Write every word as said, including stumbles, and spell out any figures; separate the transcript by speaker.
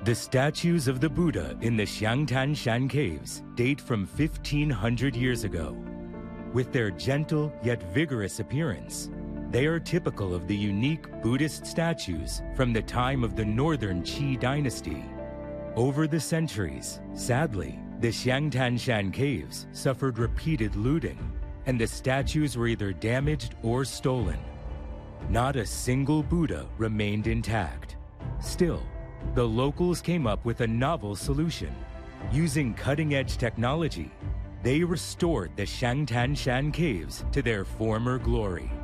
Speaker 1: The statues of the Buddha in the Xiangtan Shan caves date from fifteen hundred years ago. With their gentle yet vigorous appearance, they are typical of the unique Buddhist statues from the time of the Northern Qi dynasty. Over the centuries, sadly, the Xiangtan Shan caves suffered repeated looting, and the statues were either damaged or stolen. Not a single Buddha remained intact. Still, the locals came up with a novel solution. Using cutting-edge technology, they restored the Xiangtan Shan caves to their former glory.